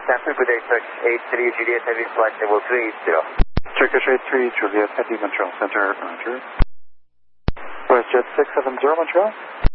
Stanford, good day, Turkish 83 Juliet Heavy Flight Level 380. Turkish 83 Juliet Heavy, Montreal Center, Roger. WestJet 670 Montreal.